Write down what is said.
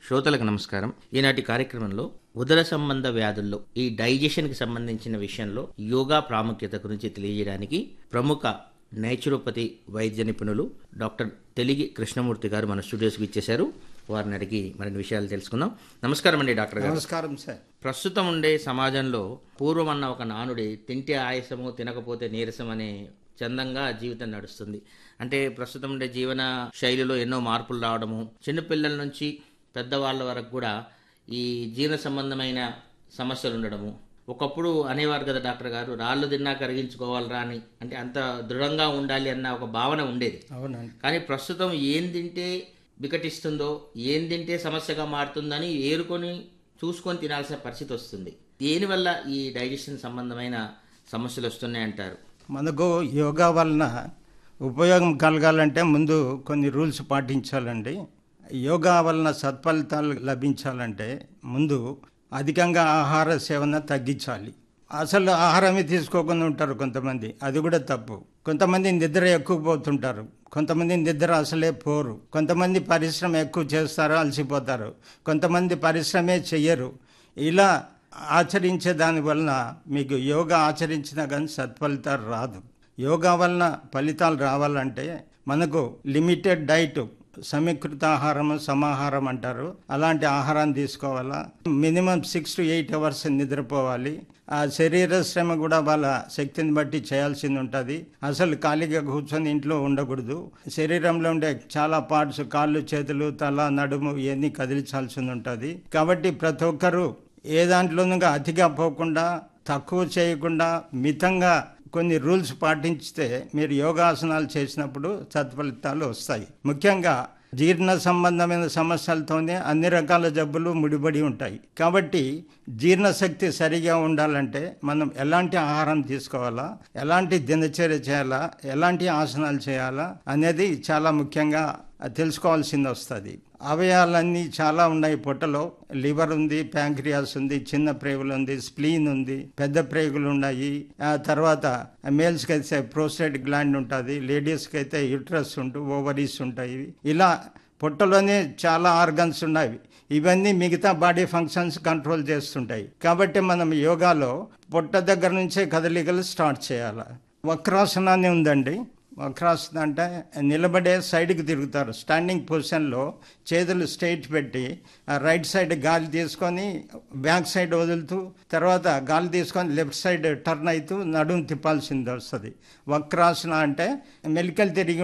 శ్రోతలకు నమస్కారం. ఈనాటి కార్యక్రమంలో ఉదర సంబంధ వ్యాధుల్లో ఈ డైజెషన్కి సంబంధించిన విషయంలో యోగా ప్రాముఖ్యత గురించి తెలియజేయడానికి ప్రముఖ నేచురోపతి వైద్య నిపుణులు డాక్టర్ తెలిగి కృష్ణమూర్తి గారు మన స్టూడియోస్కి ఇచ్చేశారు. వారిని అడిగి మరిన్ని విషయాలు తెలుసుకుందాం. నమస్కారం అండి డాక్టర్ గారు. నమస్కారం సార్. ప్రస్తుతం ఉండే సమాజంలో పూర్వం అన్న ఒక నానుడి తింటే ఆయాసము తినకపోతే నీరసం అనే చందంగా జీవితం నడుస్తుంది. అంటే ప్రస్తుతం ఉండే జీవన శైలిలో ఎన్నో మార్పులు రావడము, చిన్నపిల్లల నుంచి పెద్దవాళ్ళ వరకు కూడా ఈ జీర్ణ సంబంధమైన సమస్యలు ఉండడము. ఒకప్పుడు అనేవారు కదా డాక్టర్ గారు, రాళ్ళు తిన్నా కరిగించుకోవాలరా అని, అంటే అంత దృఢంగా ఉండాలి అన్న ఒక భావన ఉండేది. అవునండి. కానీ ప్రస్తుతం ఏం తింటే వికటిస్తుందో, ఏం తింటే సమస్యగా మారుతుందని ఏరుకొని చూసుకొని తినాల్సిన పరిస్థితి వస్తుంది. దేనివల్ల ఈ డైజెషన్ సంబంధమైన సమస్యలు వస్తున్నాయి అంటారు? మనకు యోగా వలన ఉపయోగం కలగాలంటే ముందు కొన్ని రూల్స్ పాటించాలండి. యోగా వలన సత్ఫలితాలు లభించాలంటే ముందు అధికంగా ఆహార సేవన తగ్గించాలి. అసలు ఆహారమే తీసుకోకుండా ఉంటారు కొంతమంది, అది కూడా తప్పు. కొంతమంది నిద్ర ఎక్కువ పోతుంటారు, కొంతమంది నిద్ర అసలే పోరు, కొంతమంది పరిశ్రమ ఎక్కువ చేస్తారు, అలసిపోతారు, కొంతమంది పరిశ్రమే చెయ్యరు. ఇలా ఆచరించే దాని వలన మీకు యోగా ఆచరించినా కానీ సత్ఫలితాలు రాదు. యోగా వలన ఫలితాలు రావాలంటే మనకు లిమిటెడ్ డైట్, సమీకృత ఆహారం, సమాహారం అంటారు, అలాంటి ఆహారాన్ని తీసుకోవాలా. మినిమం 6 to 8 hours నిద్రపోవాలి. ఆ శరీర శ్రమ కూడా వాళ్ళ శక్తిని బట్టి చేయాల్సింది ఉంటుంది. అసలు ఖాళీగా కూర్చొని ఇంట్లో ఉండకూడదు. శరీరంలో ఉండే చాలా పార్ట్స్, కాళ్ళు, చేతులు, తల, నడుము ఇవన్నీ కదిలించాల్సింది ఉంటుంది. కాబట్టి ప్రతి ఒక్కరూ ఏ దాంట్లోనూ అతిగా పోకుండా, తక్కువ చేయకుండా, మితంగా కొన్ని రూల్స్ పాటించితే మీరు యోగాసనాలు చేసినప్పుడు సత్ఫలితాలు వస్తాయి. ముఖ్యంగా జీర్ణ సంబంధమైన సమస్యలతోనే అన్ని రకాల జబ్బులు ముడిపడి ఉంటాయి. కాబట్టి జీర్ణశక్తి సరిగా ఉండాలంటే మనం ఎలాంటి ఆహారం తీసుకోవాలా, ఎలాంటి దినచర్య చేయాలా, ఎలాంటి ఆసనాలు చేయాలా అనేది చాలా ముఖ్యంగా తెలుసుకోవాల్సింది వస్తుంది. అవయవాలన్నీ చాలా ఉన్నాయి పొట్టలో. లివర్ ఉంది, ప్యాంక్రియాస్ ఉంది, చిన్న ప్రేగులు ఉంది, స్ప్లీన్ ఉంది, పెద్ద ప్రేగులు ఉన్నాయి. ఆ తర్వాత మేల్స్కి అయితే ప్రోస్టేట్ గ్లాండ్ ఉంటుంది, లేడీస్కి అయితే యూట్రస్ ఉంటుంది, ఓవరీస్ ఉంటాయి. ఇలా పొట్టలోనే చాలా ఆర్గన్స్ ఉన్నాయి. ఇవన్నీ మిగతా బాడీ ఫంక్షన్స్ కంట్రోల్ చేస్తుంటాయి. కాబట్టి మనం యోగాలో పొట్ట దగ్గర నుంచే కదలికలు స్టార్ట్ చేయాలి. వక్రాసనాన్ని ఉందండి. వక్రాసన అంటే నిలబడే సైడ్కి తిరుగుతారు. స్టాండింగ్ పొజిషన్లో చేతులు స్ట్రైట్ పెట్టి రైట్ సైడ్ గాలి తీసుకొని బ్యాక్ సైడ్ వదులుతూ, తర్వాత గాలి తీసుకొని లెఫ్ట్ సైడ్ టర్న్ అవుతూ నడుము తిప్పాల్సింది వస్తుంది. వక్రాసన అంటే మెలికలు తిరిగి